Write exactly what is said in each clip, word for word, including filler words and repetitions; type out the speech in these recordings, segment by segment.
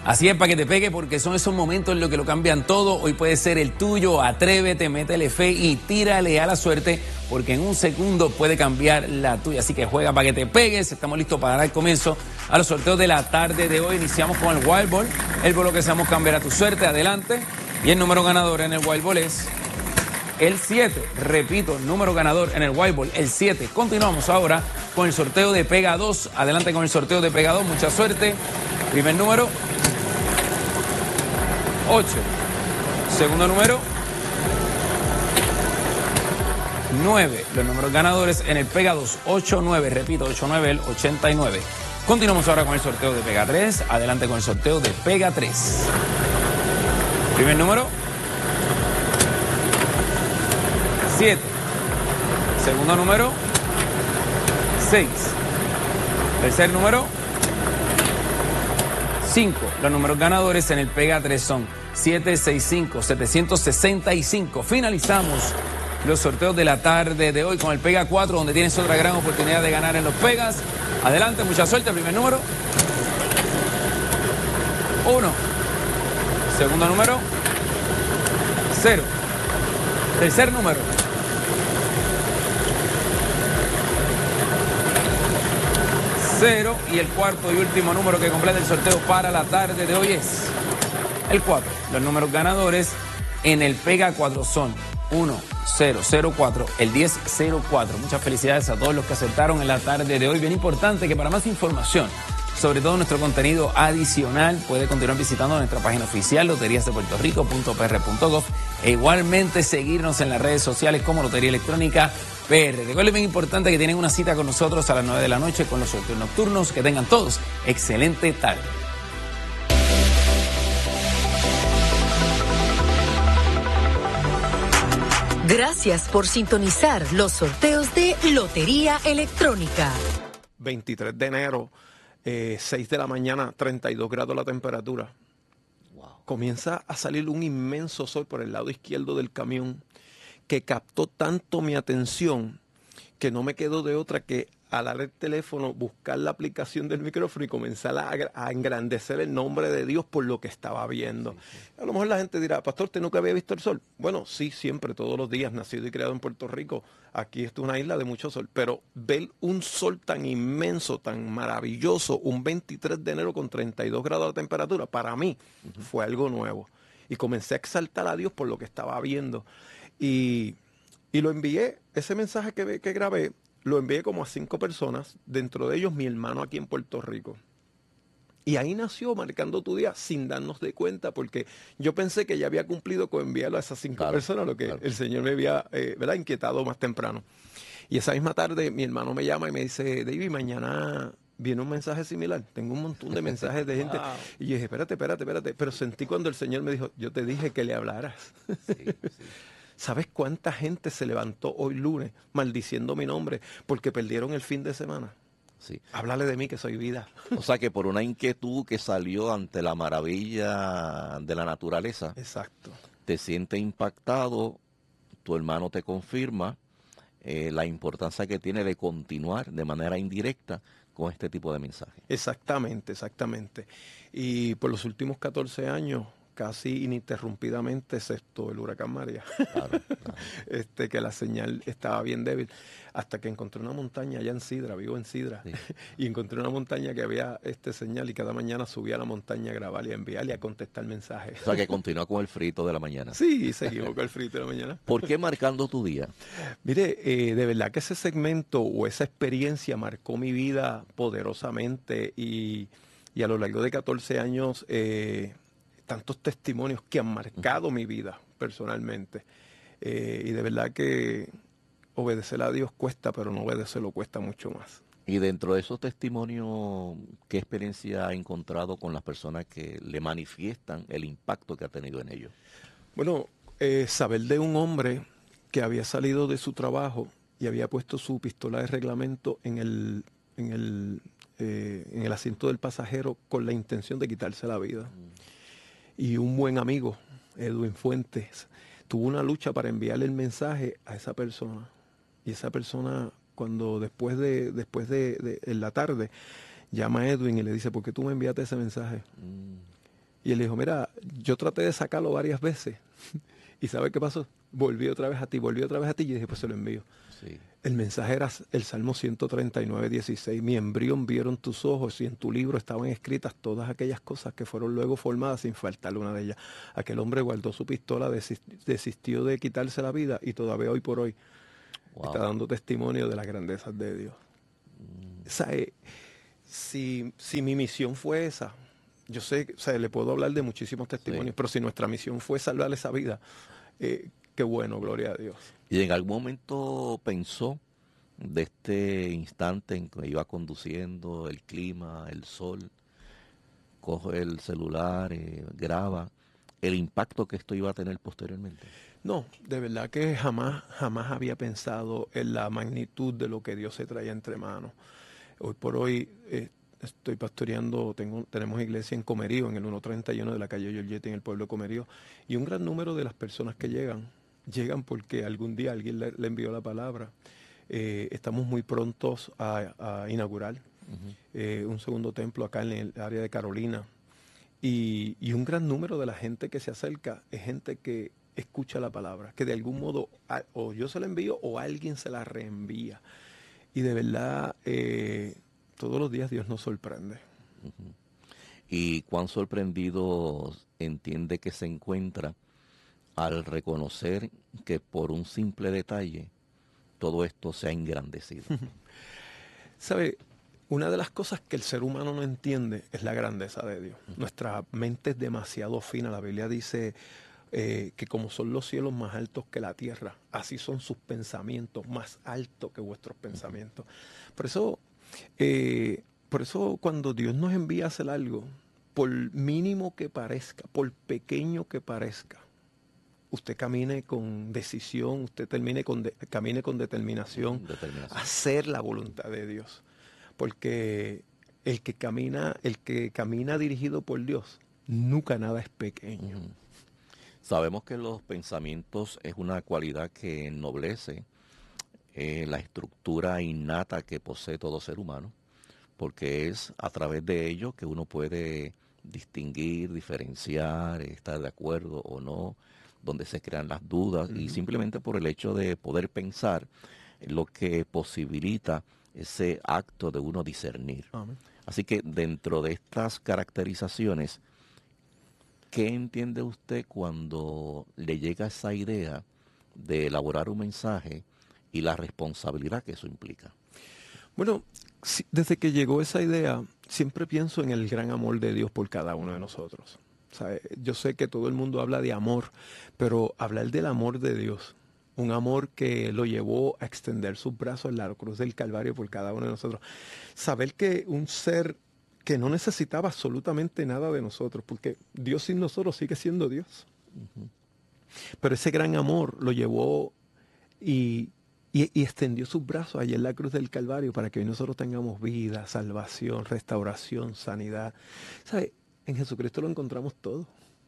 Así es, para que te pegue, porque son esos momentos en los que lo cambian todo. Hoy puede ser el tuyo. Atrévete, métele fe y tírale a la suerte, porque en un segundo puede cambiar la tuya. Así que juega para que te pegues. Estamos listos para dar el comienzo a los sorteos de la tarde de hoy. Iniciamos con el Wild Ball, el bolo que seamos cambiar a tu suerte. Adelante. Y el número ganador en el Wild Ball es el siete. Repito, el número ganador en el Wild Ball, el siete. Continuamos ahora con el sorteo de Pega dos. Adelante con el sorteo de Pega dos. Mucha suerte. Primer número, ocho. Segundo número, nueve. Los números ganadores en el Pega dos, ocho, nueve. Repito, ocho, nueve, el ochenta y nueve. Continuamos ahora con el sorteo de Pega tres. Adelante con el sorteo de Pega tres. Primer número, siete. Segundo número, seis. Tercer número, cinco. Los números ganadores en el Pega tres son siete seis cinco, setecientos sesenta y cinco. Finalizamos los sorteos de la tarde de hoy con el Pega cuatro, donde tienes otra gran oportunidad de ganar en los Pegas. Adelante, mucha suerte. Primer número, uno. Segundo número, cero. Tercer número, cero. Y el cuarto y último número que completa el sorteo para la tarde de hoy es el cuatro. Los números ganadores en el Pega cuatro son uno, cero, cero, cuatro, el diez, cero, cuatro. Muchas felicidades a todos los que acertaron en la tarde de hoy. Bien importante que para más información, sobre todo nuestro contenido adicional, puede continuar visitando nuestra página oficial loterías de puerto rico punto p r punto gov e igualmente seguirnos en las redes sociales como Lotería Electrónica P R. Recuerden, bien importante que tienen una cita con nosotros a las nueve de la noche con los sorteos nocturnos. Que tengan todos excelente tarde. Gracias por sintonizar los sorteos de Lotería Electrónica. veintitrés de enero, eh, seis de la mañana, treinta y dos grados la temperatura. Wow. Comienza a salir un inmenso sol por el lado izquierdo del camión que captó tanto mi atención que no me quedó de otra que alar el teléfono, buscar la aplicación del micrófono y comenzar a, a engrandecer el nombre de Dios por lo que estaba viendo. Sí, sí. A lo mejor la gente dirá, pastor, ¿usted nunca había visto el sol? Bueno, sí, siempre, todos los días, nacido y criado en Puerto Rico. Aquí esto es una isla de mucho sol, pero ver un sol tan inmenso, tan maravilloso, un veintitrés de enero con treinta y dos grados de temperatura, para mí uh-huh. fue algo nuevo. Y comencé a exaltar a Dios por lo que estaba viendo. Y, y lo envié, ese mensaje que, que grabé, lo envié como a cinco personas, dentro de ellos mi hermano aquí en Puerto Rico. Y ahí nació Marcando tu Día sin darnos de cuenta, porque yo pensé que ya había cumplido con enviarlo a esas cinco claro, personas, lo que claro. el Señor me había eh, ¿verdad? inquietado más temprano. Y esa misma tarde mi hermano me llama y me dice, David, mañana viene un mensaje similar. Tengo un montón de mensajes de gente. Wow. Y yo dije, espérate, espérate, espérate. Pero sentí cuando el Señor me dijo, yo te dije que le hablaras. Sí, sí. ¿Sabes cuánta gente se levantó hoy lunes maldiciendo mi nombre porque perdieron el fin de semana? Sí. Háblale de mí que soy vida. O sea que por una inquietud que salió ante la maravilla de la naturaleza. Exacto. Te sientes impactado, tu hermano te confirma eh, la importancia que tiene de continuar de manera indirecta con este tipo de mensajes. Exactamente, exactamente. Y por los últimos catorce años, casi ininterrumpidamente, excepto el huracán María, claro, claro. Este, que la señal estaba bien débil, hasta que encontré una montaña allá en Sidra, vivo en Sidra, sí. y encontré una montaña que había este señal y cada mañana subía a la montaña a grabar y a enviar y a contestar mensajes. O sea que continúa con el frito de la mañana. Sí, seguimos con el frito de la mañana. ¿Por qué Marcando tu Día? Mire, eh, de verdad que ese segmento o esa experiencia marcó mi vida poderosamente y, y a lo largo de catorce años... Eh, tantos testimonios que han marcado mi vida personalmente. Eh, y de verdad que obedecer a Dios cuesta, pero no obedecerlo cuesta mucho más. Y dentro de esos testimonios, ¿qué experiencia ha encontrado con las personas que le manifiestan el impacto que ha tenido en ellos? Bueno, eh, saber de un hombre que había salido de su trabajo y había puesto su pistola de reglamento en el, en el, eh, en el asiento del pasajero con la intención de quitarse la vida. Mm. Y un buen amigo, Edwin Fuentes, tuvo una lucha para enviarle el mensaje a esa persona. Y esa persona, cuando después de después de, de en la tarde, llama a Edwin y le dice, ¿por qué tú me enviaste ese mensaje? Mm. Y él dijo, mira, yo traté de sacarlo varias veces. ¿Y sabe qué pasó? Volví otra vez a ti, volví otra vez a ti y dije, pues se lo envío. Sí. El mensaje era el Salmo ciento treinta y nueve, dieciséis. Mi embrión vieron tus ojos y en tu libro estaban escritas todas aquellas cosas que fueron luego formadas sin faltarle una de ellas. Aquel hombre guardó su pistola, desistió de quitarse la vida y todavía hoy por hoy wow. está dando testimonio de las grandezas de Dios. Mm. O sea, eh, si, si mi misión fue esa, yo sé, o sea, le puedo hablar de muchísimos testimonios, sí. pero si nuestra misión fue salvarle esa vida, eh, qué bueno, gloria a Dios. ¿Y en algún momento pensó de este instante en que iba conduciendo, el clima, el sol, coge el celular, eh, graba, el impacto que esto iba a tener posteriormente? No, de verdad que jamás, jamás había pensado en la magnitud de lo que Dios se traía entre manos. Hoy por hoy eh, estoy pastoreando, tengo, tenemos iglesia en Comerío, en el ciento treinta y uno de la calle Giorgetti, en el pueblo de Comerío, y un gran número de las personas que llegan, llegan porque algún día alguien le, le envió la palabra. Eh, estamos muy prontos a, a inaugurar uh-huh. eh, un segundo templo acá en el área de Carolina, y, y un gran número de la gente que se acerca es gente que escucha la palabra, que de algún modo a, o yo se la envío o alguien se la reenvía. Y de verdad, eh, todos los días Dios nos sorprende. Uh-huh. ¿Y cuán sorprendido entiende que se encuentra al reconocer que por un simple detalle todo esto se ha engrandecido? ¿Sabe? Una de las cosas que el ser humano no entiende es la grandeza de Dios. Uh-huh. Nuestra mente es demasiado fina. La Biblia dice eh, que como son los cielos más altos que la tierra, así son sus pensamientos más altos que vuestros pensamientos. Uh-huh. Por eso, eh, por eso cuando Dios nos envía a hacer algo, por mínimo que parezca, por pequeño que parezca, usted camine con decisión, usted termine con de, camine con determinación, determinación, a hacer la voluntad de Dios. Porque el que camina, el que camina dirigido por Dios, nunca nada es pequeño. Uh-huh. Sabemos que los pensamientos es una cualidad que ennoblece eh, la estructura innata que posee todo ser humano, porque es a través de ello que uno puede distinguir, diferenciar, estar de acuerdo o no, donde se crean las dudas, uh-huh. y simplemente por el hecho de poder pensar, lo que posibilita ese acto de uno discernir. Amén. Así que dentro de estas caracterizaciones, ¿qué entiende usted cuando le llega esa idea de elaborar un mensaje y la responsabilidad que eso implica? Bueno, sí, desde que llegó esa idea, siempre pienso en el gran amor de Dios por cada uno de nosotros. O sea, yo sé que todo el mundo habla de amor, pero hablar del amor de Dios, un amor que lo llevó a extender sus brazos en la cruz del Calvario por cada uno de nosotros. Saber que un ser que no necesitaba absolutamente nada de nosotros, porque Dios sin nosotros sigue siendo Dios. Uh-huh. Pero ese gran amor lo llevó y, y, y extendió sus brazos allí en la cruz del Calvario para que hoy nosotros tengamos vida, salvación, restauración, sanidad. ¿Sabe? En Jesucristo lo encontramos todo.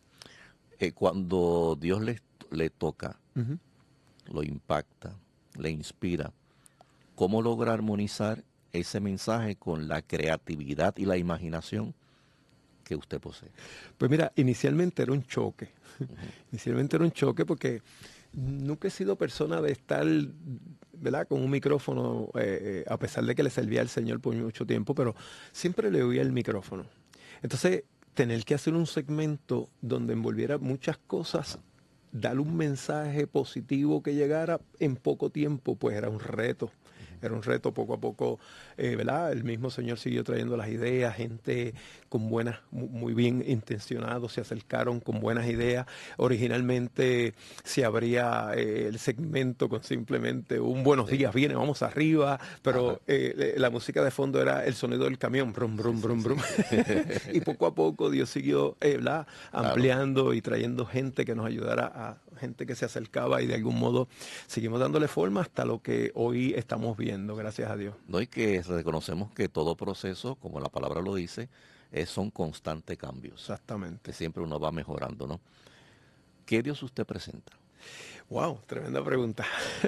Eh, cuando Dios le, le toca, uh-huh. lo impacta, le inspira, ¿cómo logra armonizar ese mensaje con la creatividad y la imaginación que usted posee? Pues mira, inicialmente era un choque. Uh-huh. Inicialmente era un choque porque nunca he sido persona de estar, ¿verdad?, con un micrófono, eh, a pesar de que le servía al Señor por mucho tiempo, pero siempre le oía el micrófono. Entonces, tener que hacer un segmento donde envolviera muchas cosas, dar un mensaje positivo que llegara en poco tiempo, pues era un reto. Era un reto poco a poco, eh, ¿verdad? El mismo Señor siguió trayendo las ideas, gente con buenas, muy bien intencionados, se acercaron con buenas ideas. Originalmente se abría eh, el segmento con simplemente un buenos días, viene, vamos arriba, pero eh, la música de fondo era el sonido del camión, brum, brum, brum, brum. Y poco a poco Dios siguió, eh, ¿verdad?, ampliando claro. y trayendo gente que nos ayudara, a gente que se acercaba, y de algún modo seguimos dándole forma hasta lo que hoy estamos viendo, gracias a Dios. No, y que reconocemos que todo proceso, como la palabra lo dice, es, son constantes cambios. Exactamente. Que siempre uno va mejorando, ¿no? ¿Qué Dios usted presenta? Wow, tremenda pregunta.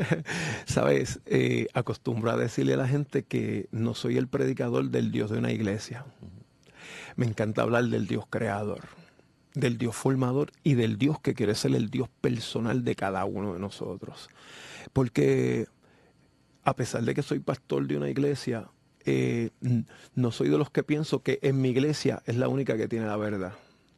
Sabes, eh, acostumbro a decirle a la gente que no soy el predicador del Dios de una iglesia. Uh-huh. Me encanta hablar del Dios creador. del Dios formador y del Dios que quiere ser el Dios personal de cada uno de nosotros. Porque a pesar de que soy pastor de una iglesia, eh, no soy de los que pienso que en mi iglesia es la única que tiene la verdad.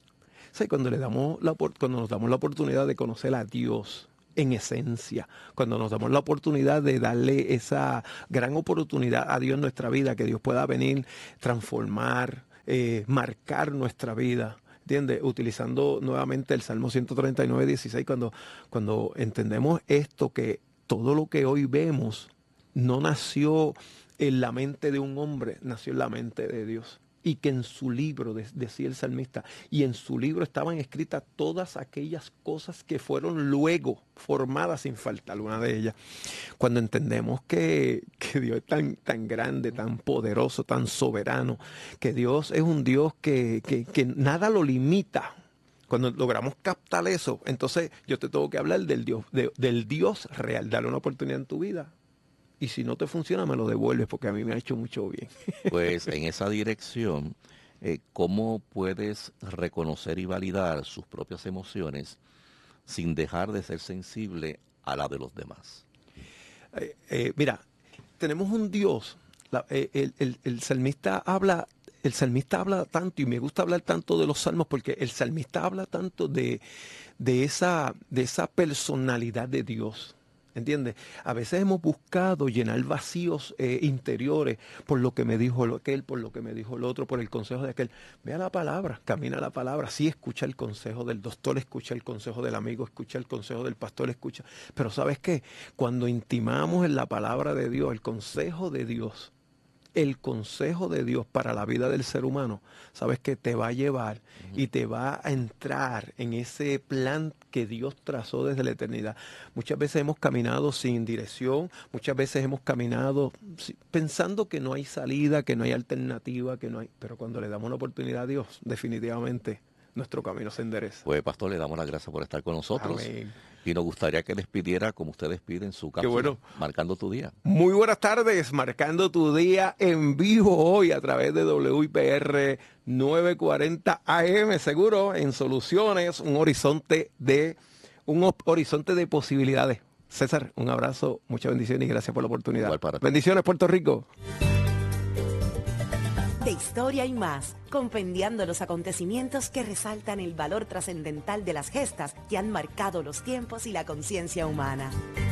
O sea, cuando, le damos la, cuando nos damos la oportunidad de conocer a Dios en esencia, cuando nos damos la oportunidad de darle esa gran oportunidad a Dios en nuestra vida, que Dios pueda venir, transformar, eh, marcar nuestra vida, ¿entiendes? Utilizando nuevamente el Salmo ciento treinta y nueve, dieciséis, cuando, cuando entendemos esto, que todo lo que hoy vemos no nació en la mente de un hombre, nació en la mente de Dios. Y que en su libro, decía el salmista, y en su libro estaban escritas todas aquellas cosas que fueron luego formadas sin faltar una de ellas. Cuando entendemos que, que Dios es tan, tan grande, tan poderoso, tan soberano, que Dios es un Dios que, que, que nada lo limita. Cuando logramos captar eso, entonces yo te tengo que hablar del Dios, de, del Dios real, darle una oportunidad en tu vida. Y si no te funciona, me lo devuelves, porque a mí me ha hecho mucho bien. Pues en esa dirección, eh, ¿cómo puedes reconocer y validar sus propias emociones sin dejar de ser sensible a la de los demás? Eh, eh, mira, tenemos un Dios. La, eh, el, el, el salmista habla, el salmista habla tanto, y me gusta hablar tanto de los salmos, porque el salmista habla tanto de, de, esa, de esa personalidad de Dios. ¿Entiendes? A veces hemos buscado llenar vacíos eh, interiores por lo que me dijo aquel, por lo que me dijo el otro, por el consejo de aquel. Ve a la palabra, camina a la palabra. Sí, escucha el consejo del doctor, escucha el consejo del amigo, escucha el consejo del pastor, escucha. Pero ¿sabes qué? Cuando intimamos en la palabra de Dios, el consejo de Dios, el consejo de Dios para la vida del ser humano, sabes que te va a llevar uh-huh. y te va a entrar en ese plan que Dios trazó desde la eternidad. Muchas veces hemos caminado sin dirección, muchas veces hemos caminado pensando que no hay salida, que no hay alternativa, que no hay, pero cuando le damos una oportunidad a Dios, definitivamente nuestro camino se endereza. Pues pastor, le damos las gracias por estar con nosotros. Amén. Y nos gustaría que despidiera como usted despide en su cápsula, bueno. Marcando tu Día. Muy buenas tardes, Marcando tu Día en vivo hoy a través de W I P R novecientos cuarenta A M, seguro, en Soluciones, un horizonte de, un horizonte de posibilidades. César, un abrazo, muchas bendiciones y gracias por la oportunidad. Igual para ti. Bendiciones, Puerto Rico. De historia y más, compendiando los acontecimientos que resaltan el valor trascendental de las gestas que han marcado los tiempos y la conciencia humana.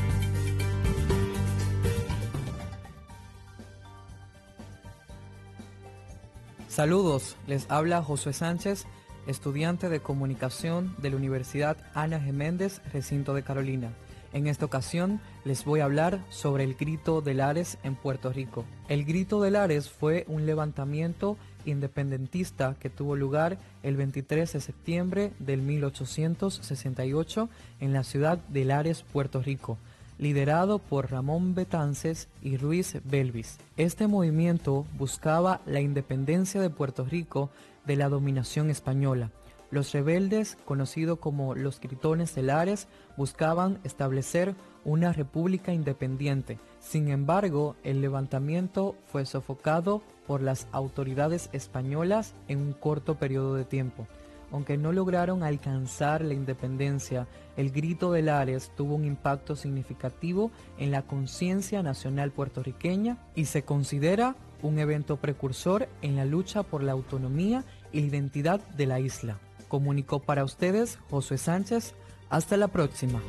Saludos, les habla Josué Sánchez, estudiante de comunicación de la Universidad Ana G. Méndez, recinto de Carolina. En esta ocasión les voy a hablar sobre el Grito de Lares en Puerto Rico. El Grito de Lares fue un levantamiento independentista que tuvo lugar el veintitrés de septiembre del mil ochocientos sesenta y ocho en la ciudad de Lares, Puerto Rico, liderado por Ramón Betances y Ruiz Belvis. Este movimiento buscaba la independencia de Puerto Rico de la dominación española. Los rebeldes, conocidos como los Gritones de Lares, buscaban establecer una república independiente. Sin embargo, el levantamiento fue sofocado por las autoridades españolas en un corto periodo de tiempo. Aunque no lograron alcanzar la independencia, el Grito de Lares tuvo un impacto significativo en la conciencia nacional puertorriqueña y se considera un evento precursor en la lucha por la autonomía y la identidad de la isla. Comunicó para ustedes Josué Sánchez. Hasta la próxima.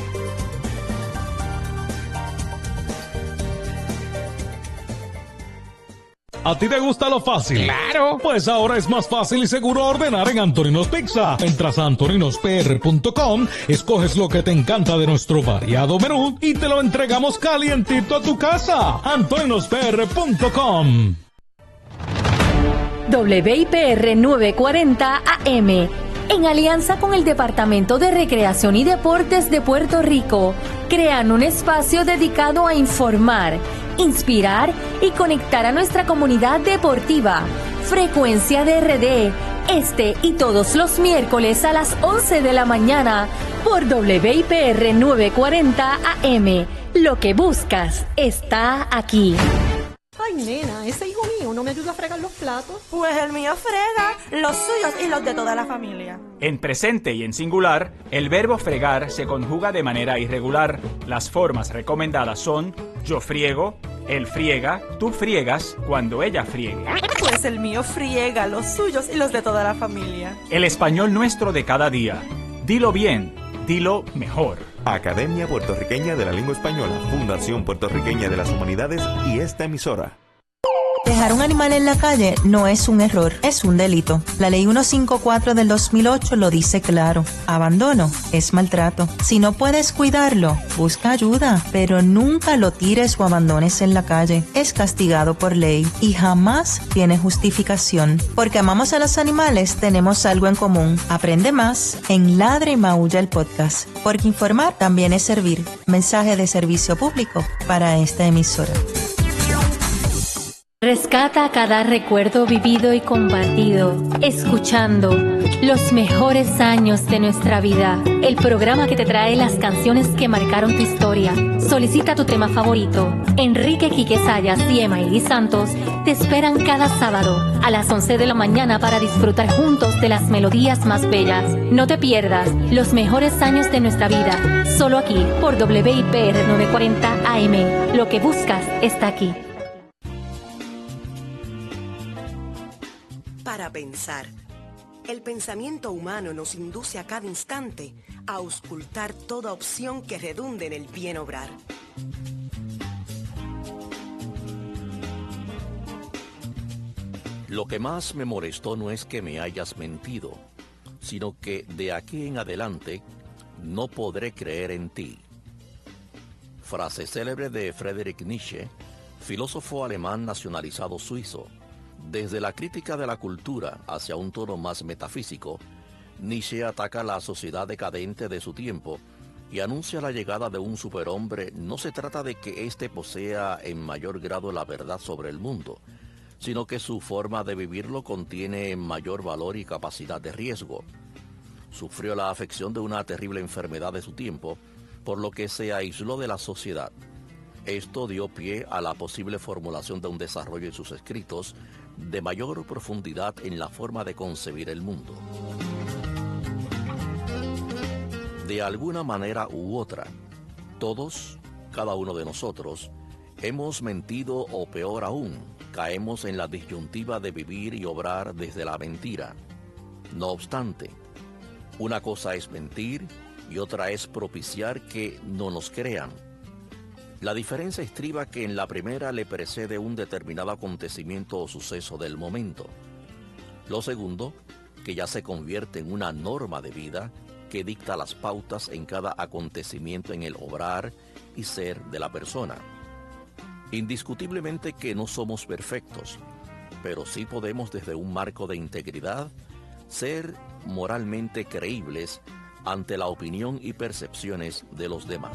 ¿A ti te gusta lo fácil? ¡Claro! Pues ahora es más fácil y seguro ordenar en Antoninos Pizza. Entras a antoninos p r punto com, escoges lo que te encanta de nuestro variado menú y te lo entregamos calientito a tu casa. antoninos p r punto com. W I P R novecientos cuarenta A M, en alianza con el Departamento de Recreación y Deportes de Puerto Rico, crean un espacio dedicado a informar, inspirar y conectar a nuestra comunidad deportiva. Frecuencia de R D, este y todos los miércoles a las once de la mañana por W I P R novecientos cuarenta A M. Lo que buscas está aquí. Ay, nena, ese hijo mío mío no me ayuda a fregar los platos. Pues el mío frega los suyos y los de toda la familia. En presente y en singular, el verbo fregar se conjuga de manera irregular. Las formas recomendadas son yo friego, él friega, tú friegas, cuando ella friegue. Pues el mío friega los suyos y los de toda la familia. El español nuestro de cada día. Dilo bien, dilo mejor. Academia Puertorriqueña de la Lengua Española, Fundación Puertorriqueña de las Humanidades y esta emisora. Dejar un animal en la calle no es un error, es un delito. La ley ciento cincuenta y cuatro del dos mil ocho lo dice claro. Abandono es maltrato. Si no puedes cuidarlo, busca ayuda, pero nunca lo tires o abandones en la calle. Es castigado por ley y jamás tiene justificación. Porque amamos a los animales, tenemos algo en común. Aprende más en Ladra y Maulla el podcast. Porque informar también es servir. Mensaje de servicio público para esta emisora. Rescata cada recuerdo vivido y compartido, escuchando los mejores años de nuestra vida. El programa que te trae las canciones que marcaron tu historia. Solicita tu tema favorito. Enrique Quique Sayas y Emaili Santos te esperan cada sábado a las once de la mañana para disfrutar juntos de las melodías más bellas. No te pierdas los mejores años de nuestra vida, solo aquí por W I P R novecientos cuarenta A M. Lo que buscas está aquí. Para pensar. El pensamiento humano nos induce a cada instante a auscultar toda opción que redunde en el bien obrar. Lo que más me molestó no es que me hayas mentido, sino que de aquí en adelante no podré creer en ti. Frase célebre de Friedrich Nietzsche, filósofo alemán nacionalizado suizo. Desde la crítica de la cultura hacia un tono más metafísico, Nietzsche ataca la sociedad decadente de su tiempo y anuncia la llegada de un superhombre. No se trata de que éste posea en mayor grado la verdad sobre el mundo, sino que su forma de vivirlo contiene mayor valor y capacidad de riesgo. Sufrió la afección de una terrible enfermedad de su tiempo, por lo que se aisló de la sociedad. Esto dio pie a la posible formulación de un desarrollo en sus escritos de mayor profundidad en la forma de concebir el mundo. De alguna manera u otra, todos, cada uno de nosotros, hemos mentido o peor aún, caemos en la disyuntiva de vivir y obrar desde la mentira. No obstante, una cosa es mentir y otra es propiciar que no nos crean. La diferencia estriba que en la primera le precede un determinado acontecimiento o suceso del momento. Lo segundo, que ya se convierte en una norma de vida que dicta las pautas en cada acontecimiento en el obrar y ser de la persona. Indiscutiblemente que no somos perfectos, pero sí podemos desde un marco de integridad ser moralmente creíbles ante la opinión y percepciones de los demás.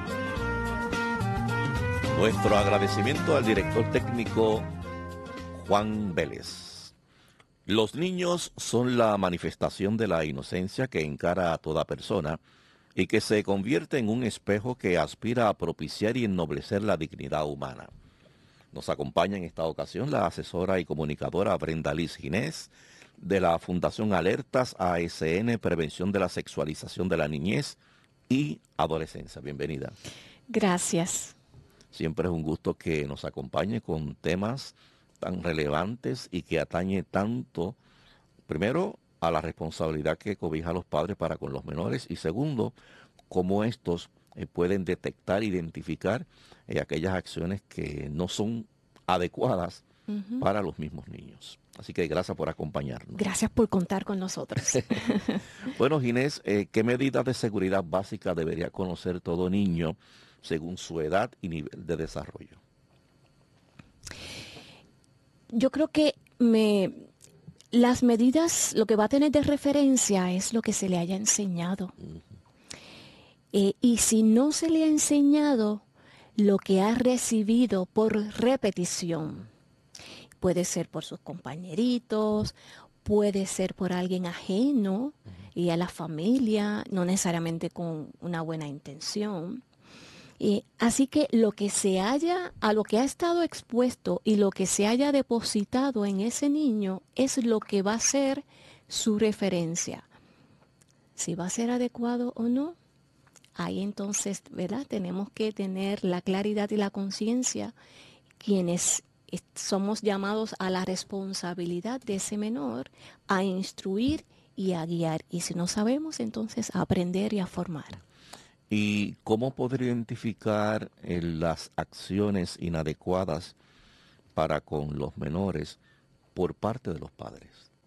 Nuestro agradecimiento al director técnico Juan Vélez. Los niños son la manifestación de la inocencia que encara a toda persona y que se convierte en un espejo que aspira a propiciar y ennoblecer la dignidad humana. Nos acompaña en esta ocasión la asesora y comunicadora Brenda Liz Ginés de la Fundación Alertas A S N, Prevención de la Sexualización de la Niñez y Adolescencia. Bienvenida. Gracias. Siempre es un gusto que nos acompañe con temas tan relevantes y que atañe tanto, primero, a la responsabilidad que cobija a los padres para con los menores y segundo, cómo estos eh, pueden detectar, identificar eh, aquellas acciones que no son adecuadas uh-huh. para los mismos niños. Así que gracias por acompañarnos. Gracias por contar con nosotros. Bueno, Ginés, eh, ¿qué medidas de seguridad básica debería conocer todo niño según su edad y nivel de desarrollo? Yo creo que me, las medidas, lo que va a tener de referencia es lo que se le haya enseñado. Uh-huh. Eh, y si no se le ha enseñado, lo que ha recibido por repetición. Puede ser por sus compañeritos, puede ser por alguien ajeno uh-huh. y a la familia, no necesariamente con una buena intención. Eh, así que lo que se haya, a lo que ha estado expuesto y lo que se haya depositado en ese niño es lo que va a ser su referencia. Si va a ser adecuado o no, ahí entonces, ¿verdad? Tenemos que tener la claridad y la conciencia, quienes somos llamados a la responsabilidad de ese menor, a instruir y a guiar. Y si no sabemos, entonces a aprender y a formar. ¿Y cómo poder identificar eh, las acciones inadecuadas para con los menores por parte de los padres?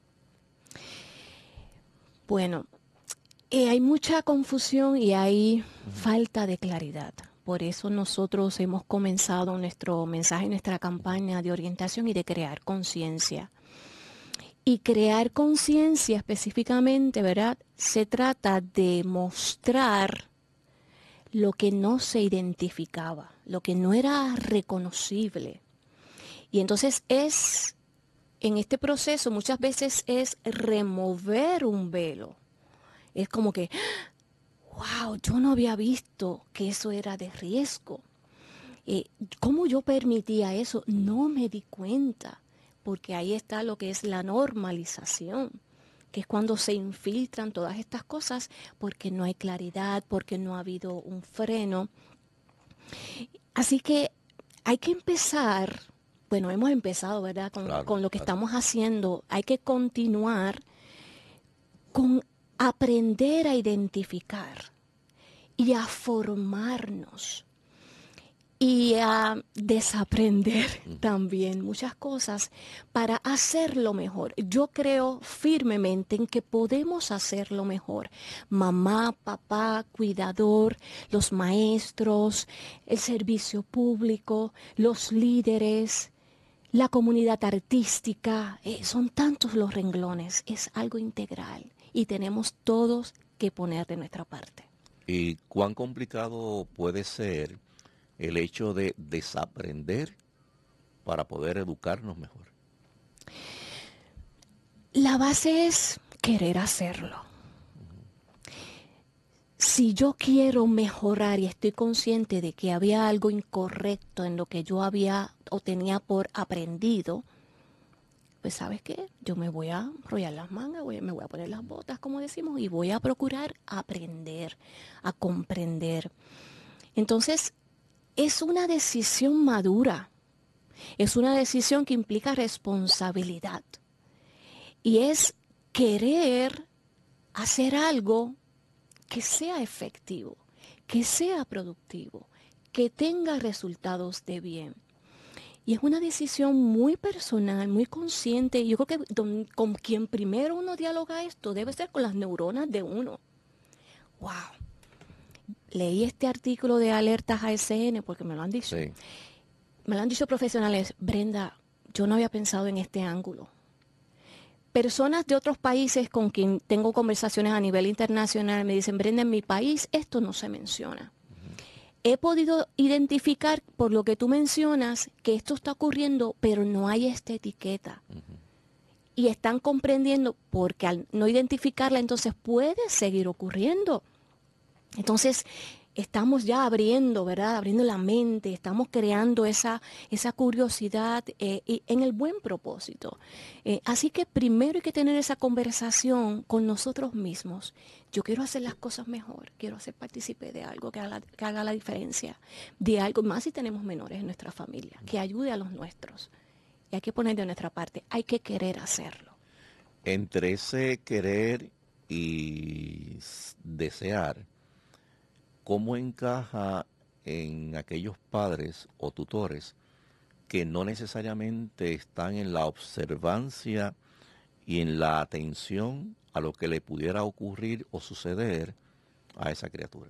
Bueno, eh, hay mucha confusión y hay uh-huh. falta de claridad. Por eso nosotros hemos comenzado nuestro mensaje, nuestra campaña de orientación y de crear conciencia. Y crear conciencia específicamente, ¿verdad? Se trata de mostrar lo que no se identificaba, lo que no era reconocible. Y entonces es, en este proceso muchas veces es remover un velo. Es como que, wow, yo no había visto que eso era de riesgo. Eh, ¿Cómo yo permitía eso? No me di cuenta, porque ahí está lo que es la normalización, que es cuando se infiltran todas estas cosas porque no hay claridad, porque no ha habido un freno. Así que hay que empezar, bueno, hemos empezado, ¿verdad? Con, claro, con lo que claro. estamos haciendo. Hay que continuar con aprender a identificar y a formarnos y a desaprender también muchas cosas para hacerlo mejor. Yo creo firmemente en que podemos hacerlo mejor. Mamá, papá, cuidador, los maestros, el servicio público, los líderes, la comunidad artística. Eh, son tantos los renglones, es algo integral y tenemos todos que poner de nuestra parte. ¿Y cuán complicado puede ser el hecho de desaprender para poder educarnos mejor? La base es querer hacerlo. Si yo quiero mejorar y estoy consciente de que había algo incorrecto en lo que yo había o tenía por aprendido, pues ¿sabes qué? Yo me voy a enrollar las mangas, voy, me voy a poner las botas, como decimos, y voy a procurar aprender, a comprender. Entonces, es una decisión madura, es una decisión que implica responsabilidad y es querer hacer algo que sea efectivo, que sea productivo, que tenga resultados de bien. Y es una decisión muy personal, muy consciente. Yo creo que don, con quien primero uno dialoga esto debe ser con las neuronas de uno. ¡Wow! Leí este artículo de Alertas A S N porque me lo han dicho. Sí. Me lo han dicho profesionales. Brenda, yo no había pensado en este ángulo. Personas de otros países con quien tengo conversaciones a nivel internacional me dicen, Brenda, en mi país esto no se menciona. Uh-huh. He podido identificar, por lo que tú mencionas, que esto está ocurriendo, pero no hay esta etiqueta. Uh-huh. Y están comprendiendo, porque al no identificarla, entonces puede seguir ocurriendo. Entonces, estamos ya abriendo, ¿verdad? Abriendo la mente, estamos creando esa, esa curiosidad eh, y en el buen propósito. Eh, así que primero hay que tener esa conversación con nosotros mismos. Yo quiero hacer las cosas mejor, quiero ser partícipe de algo que haga, que haga la diferencia, de algo más si tenemos menores en nuestra familia, que ayude a los nuestros. Y hay que poner de nuestra parte, hay que querer hacerlo. Entre ese querer y desear, ¿cómo encaja en aquellos padres o tutores que no necesariamente están en la observancia y en la atención a lo que le pudiera ocurrir o suceder a esa criatura?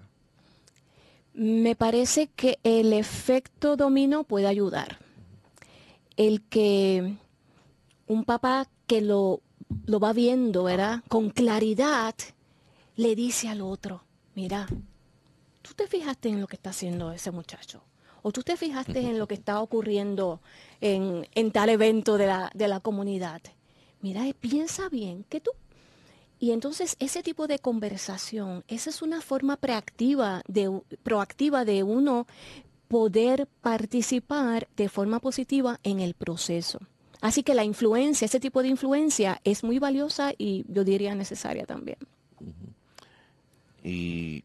Me parece que el efecto dominó puede ayudar. El que un papá que lo, lo va viendo, ¿verdad?, con claridad, le dice al otro, mira, ¿tú te fijaste en lo que está haciendo ese muchacho? ¿O tú te fijaste en lo que está ocurriendo en, en tal evento de la, de la comunidad? Mira, piensa bien que tú, Y entonces ese tipo de conversación, esa es una forma proactiva de, proactiva de uno poder participar de forma positiva en el proceso. Así que la influencia, ese tipo de influencia es muy valiosa y yo diría necesaria también. Uh-huh. ¿Y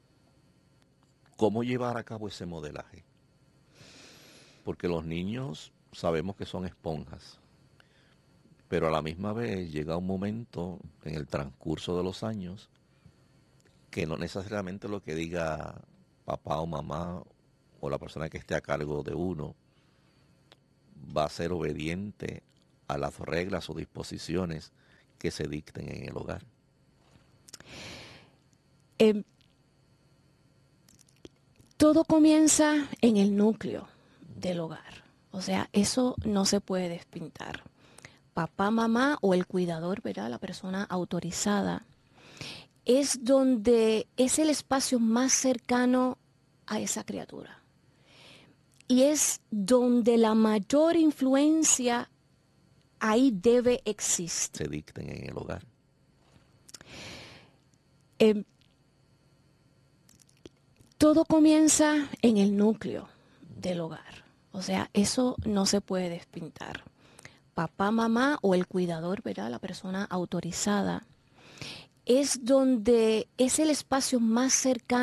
cómo llevar a cabo ese modelaje? Porque los niños sabemos que son esponjas, pero a la misma vez llega un momento en el transcurso de los años que no necesariamente lo que diga papá o mamá o la persona que esté a cargo de uno va a ser obediente a las reglas o disposiciones que se dicten en el hogar. Eh, todo comienza en el núcleo del hogar. O sea, eso no se puede despintar. Papá, mamá o el cuidador, ¿verdad? La persona autorizada, es donde es el espacio más cercano a esa criatura. Y es donde la mayor influencia ahí debe existir. Se dicten en el hogar. Eh, todo comienza en el núcleo del hogar. O sea, eso no se puede despintar. Papá, mamá o el cuidador, ¿verdad? La persona autorizada, es donde es el espacio más cercano